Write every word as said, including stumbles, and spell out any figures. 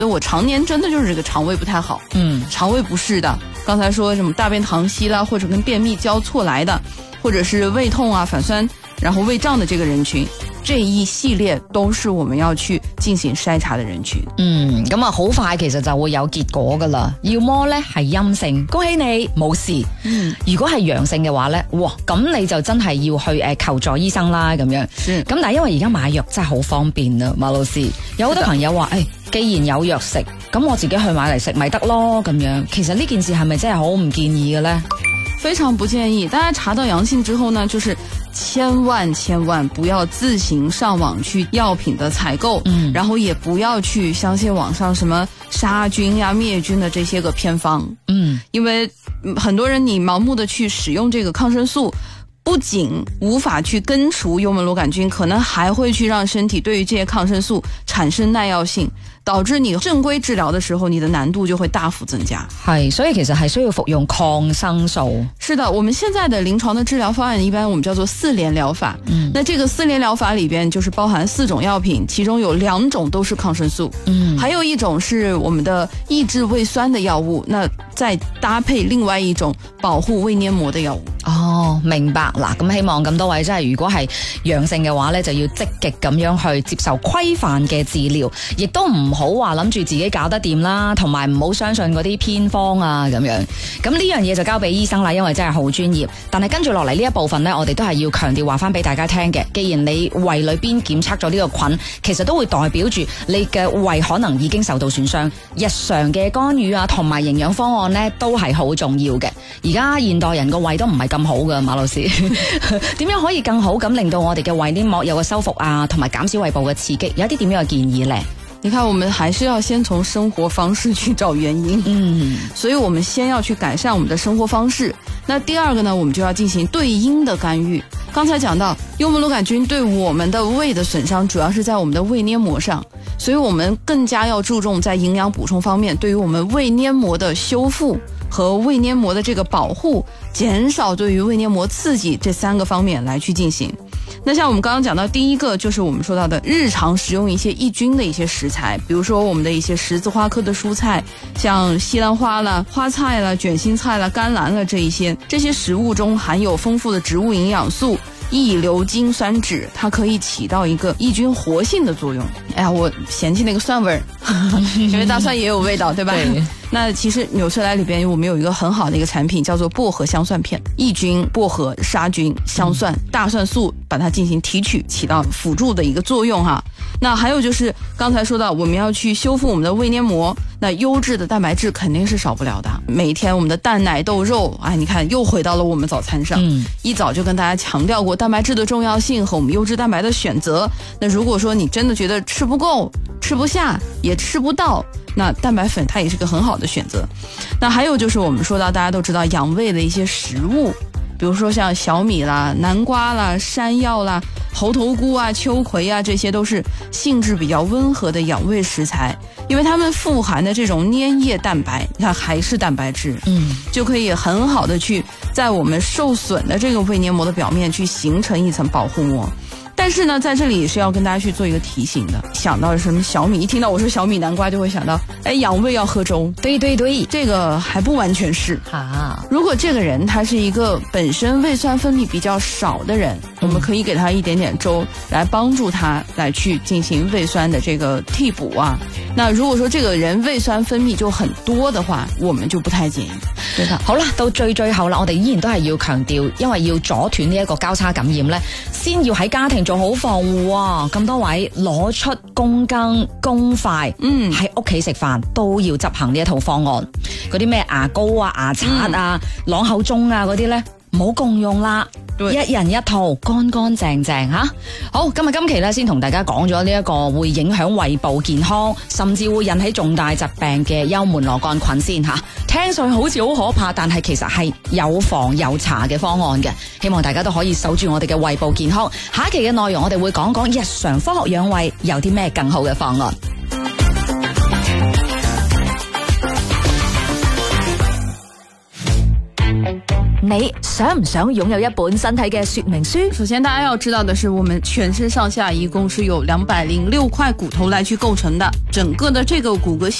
我常年真的就是这个肠胃不太好，嗯，肠胃不适的，刚才说什么大便溏稀啦，或者跟便秘交错来的，或者是胃痛啊、反酸，然後胃脹的這個人群，這一系列都是我們要去進行篩查的人群。 嗯，咁啊好快其實就會有結果噶啦，要麼咧係陰性，恭喜你冇事。嗯，如果係陽性嘅話咧，哇，咁你就真係要去誒求助醫生啦咁樣。咁但係因為而家買藥真係好方便啦，馬老師，有好多朋友話誒。既然有藥食，咁我自己去買嚟食咪得咯咁樣。其實呢件事係咪真係好唔建議嘅呢？ 非常不建議。大家查到陽性之後呢，就是千萬千萬不要自行上網去藥品的採購，嗯，然後也不要去相信網上什麼殺菌呀、滅菌的這些個偏方，嗯，因為很多人你盲目的去使用這個抗生素，不僅無法去根除幽門螺桿菌，可能還會去讓身體對於這些抗生素產生耐藥性，導致你正規治療的時候，你的難度就會大幅增加。 係，所以其實係需要服用抗生素。 是的，我們現在的臨床的治療方案一般我們叫做四聯療法。嗯，那這個四聯療法裏邊就是包含四種藥品，其中有兩種都是抗生素，嗯，還有一種是我們的抑制胃酸的藥物，那再搭配另外一種保護胃黏膜的藥物。 哦，明白嗱，咁希望咁多位真係如果係陽性嘅話咧，就要積極咁樣去接受規範嘅治療，亦都唔好話諗住自己搞得掂啦，同埋唔好相信嗰啲偏方啊咁樣。咁呢樣嘢就交俾醫生啦，因為真係好專業。但係跟住落嚟呢一部分呢，我哋都係要強調話翻俾大家聽嘅。既然你胃裏邊檢測咗呢個菌，其實都會代表住你嘅胃可能已經受到損傷。日常嘅干預啊，同埋營養方案呢，都係好重要嘅。而家現代人個胃都唔係咁好㗎，馬老師，點樣可以更好咁令到我哋嘅胃黏膜有個修復啊，同埋減少胃部嘅刺激？有一啲點樣嘅建議呢？ 你看我們還是要先從生活方式去找原因，嗯，所以我們先要去改善我們的生活方式。那第二個呢，我們就要進行對應的干預。剛才講到幽門螺桿菌對我們的胃的損傷主要是在我們的胃黏膜上，所以我們更加要注重在營養補充方面，對於我們胃黏膜的修復和胃黏膜的這個保護，減少對於胃黏膜刺激這三個方面來去進行。那像我們剛剛講到第一個，就是我們說到的日常食用一些抑菌的一些食材，比如說我們的一些十字花科的蔬菜，像西蘭花啦、花菜啦、卷心菜啦、甘藍啦，這一些這些食物中含有豐富的植物營養素、異硫金酸酯，它可以起到一個抑菌活性的作用。哎呀，我嫌棄那個蒜味兒，因為大蒜也有味道，對吧？對。那其實紐崔萊裏邊我們有一個很好的一個產品，叫做薄荷香蒜片，抑菌、薄荷、殺菌、香蒜、大蒜素，把它進行提取，起到輔助的一個作用哈。那還有就是剛才說到我們要去修復我們的胃黏膜，那優質的蛋白質肯定是少不了的。每一天我們的蛋奶豆肉，哎，你看又回到了我們早餐上，嗯，一早就跟大家強調過蛋白質的重要性和我們優質蛋白的選擇。那如果說你真的覺得吃不夠、吃不下、也吃不到，那蛋白粉它也是個很好的選擇。那還有就是我們說到大家都知道養胃的一些食物，比如說像小米啦、南瓜啦、山藥啦、猴頭菇啊、秋葵啊，這些都是性質比較溫和的養胃食材，因為它們富含的這種粘液蛋白，你看還是蛋白質，嗯，就可以很好的去在我們受損的這個胃黏膜的表面去形成一層保護膜。但是呢，在這裡也是要跟大家去做一個提醒的，想到什麼小米，一聽到我說小米南瓜就會想到，哎，養胃要喝粥。對對對，這個還不完全是。啊，如果這個人他是一個本身胃酸分泌比較少的人，我們可以給他一點點粥來幫助他來去進行胃酸的這個替補啊。那如果說這個人胃酸分泌就很多的話，我們就不太建議。對的。好啦，到最最後啦，我哋依然都係要強調，因為要阻斷呢一個交叉感染呢，先要喺家庭做好防護啊！咁多位攞出公羹公筷，嗯，喺屋企食飯都要執行呢一套方案。嗰啲咩牙膏啊、牙刷啊、朗口鐘啊嗰啲呢，唔好共用啦。一人一套，乾乾淨淨吓。好，今日今期咧，先同大家講咗呢一個會影響胃部健康，甚至會引起重大疾病嘅幽門螺桿菌先吓。聽上去好似好可怕，但係其實係有防有查嘅方案嘅。希望大家都可以守住我哋嘅胃部健康。下一期嘅內容，我哋會講講日常科學養胃有啲咩更好嘅方案。 你想唔想擁有一本身體嘅說明書？ 首先大家要知道的是，我們全身上下一共是有兩百零六塊骨頭來去構成的，整個的這個骨骼